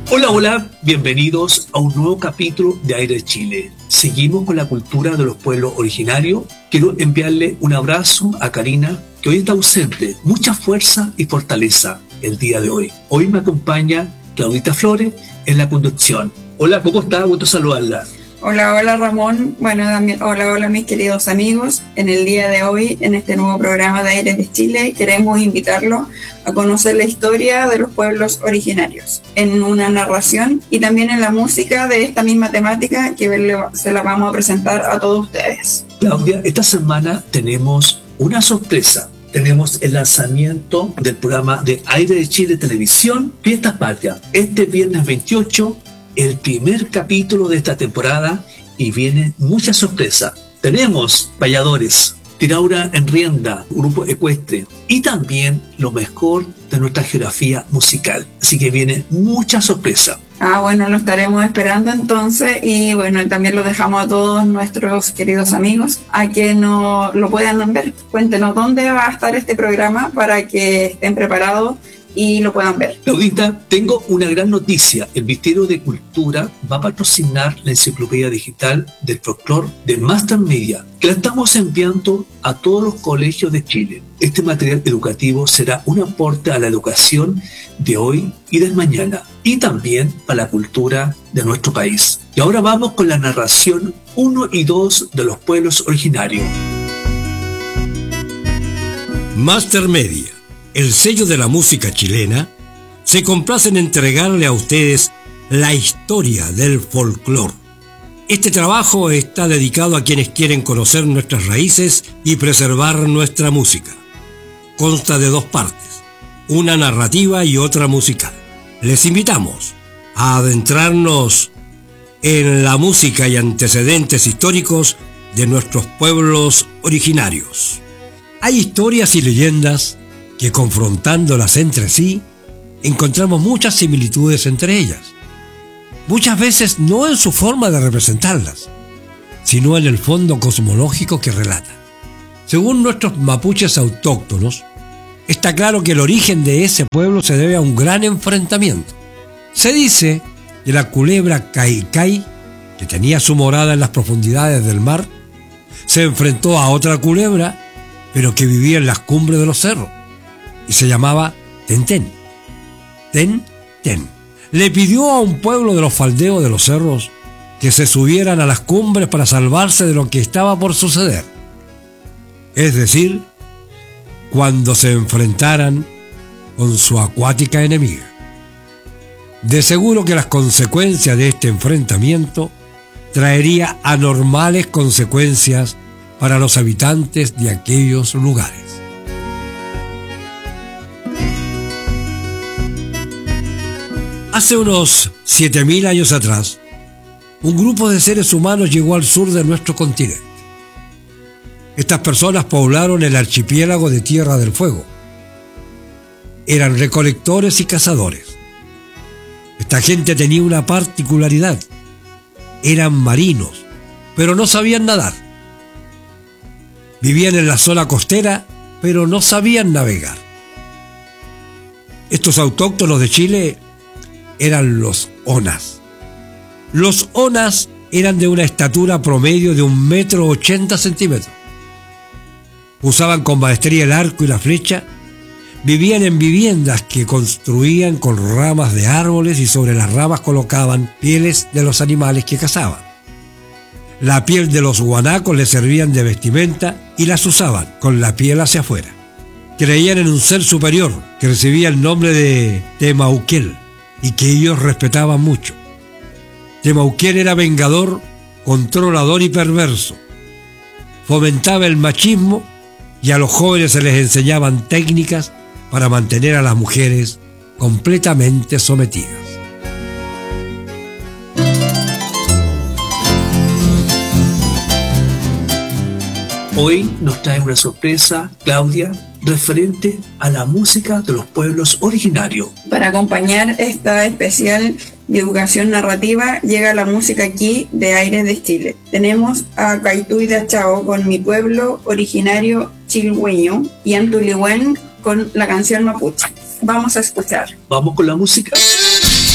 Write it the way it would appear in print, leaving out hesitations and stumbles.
Hola, hola, bienvenidos a un nuevo capítulo de Aire de Chile. Seguimos con la cultura de los pueblos originarios. Quiero enviarle un abrazo a Karina, que hoy está ausente. Mucha fuerza y fortaleza el día de hoy. Hoy me acompaña Claudita Flores en la conducción. Hola, ¿cómo está? Gusto saludarla. Hola Ramón, bueno también hola mis queridos amigos. En el día de hoy, en este nuevo programa de Aires de Chile, queremos invitarlo a conocer la historia de los pueblos originarios en una narración y también en la música de esta misma temática que se la vamos a presentar a todos ustedes. Claudia, esta semana tenemos una sorpresa. Tenemos el lanzamiento del programa de Aire de Chile Televisión, Fiestas Patrias, este viernes 28, el primer capítulo de esta temporada, y viene mucha sorpresa. Tenemos payadores, tiraura en rienda, grupo ecuestre y también lo mejor de nuestra geografía musical. Así que viene mucha sorpresa. Bueno, lo estaremos esperando entonces y bueno, también lo dejamos a todos nuestros queridos amigos a que no lo puedan ver. Cuéntenos dónde va a estar este programa para que estén preparados y lo puedan ver. Claudita, tengo una gran noticia. El Ministerio de Cultura va a patrocinar la enciclopedia digital del folclore de Master Media, que la estamos enviando a todos los colegios de Chile. Este material educativo será un aporte a la educación de hoy y del mañana, y también para la cultura de nuestro país. Y ahora vamos con la narración 1 y 2 de los pueblos originarios. Master Media, el sello de la música chilena, se complace en entregarle a ustedes la historia del folclore. Este trabajo está dedicado a quienes quieren conocer nuestras raíces y preservar nuestra música. Consta de 2 partes, una narrativa y otra musical. Les invitamos a adentrarnos en la música y antecedentes históricos de nuestros pueblos originarios. Hay historias y leyendas que, confrontándolas entre sí, encontramos muchas similitudes entre ellas. Muchas veces no en su forma de representarlas, sino en el fondo cosmológico que relata. Según nuestros mapuches autóctonos, está claro que el origen de ese pueblo se debe a un gran enfrentamiento. Se dice que la culebra Caicay, que tenía su morada en las profundidades del mar, se enfrentó a otra culebra, pero que vivía en las cumbres de los cerros, y se llamaba Tenten. Ten. Le pidió a un pueblo de los faldeos de los cerros que se subieran a las cumbres para salvarse de lo que estaba por suceder. Es decir, cuando se enfrentaran con su acuática enemiga. De seguro que las consecuencias de este enfrentamiento traería anormales consecuencias para los habitantes de aquellos lugares. Hace unos 7.000 años atrás, un grupo de seres humanos llegó al sur de nuestro continente. Estas personas poblaron el archipiélago de Tierra del Fuego. Eran recolectores y cazadores. Esta gente tenía una particularidad. Eran marinos, pero no sabían nadar. Vivían en la zona costera, pero no sabían navegar. Estos autóctonos de Chile eran los onas. Los onas eran de una estatura promedio de 1,80 m. Usaban con maestría el arco y la flecha. Vivían en viviendas que construían con ramas de árboles y sobre las ramas colocaban pieles de los animales que cazaban. La piel de los guanacos les servían de vestimenta y las usaban con la piel hacia afuera. Creían en un ser superior que recibía el nombre de Temauquel y que ellos respetaban mucho. Temauquel era vengador, controlador y perverso. Fomentaba el machismo y a los jóvenes se les enseñaban técnicas para mantener a las mujeres completamente sometidas. Hoy nos trae una sorpresa, Claudia, referente a la música de los pueblos originarios. Para acompañar esta especial de educación narrativa llega la música aquí de Aires de Chile. Tenemos a Caituy de Achao con Mi Pueblo Originario Chilhueño y Antulihuén con la canción Mapuche. Vamos a escuchar. Vamos con la música.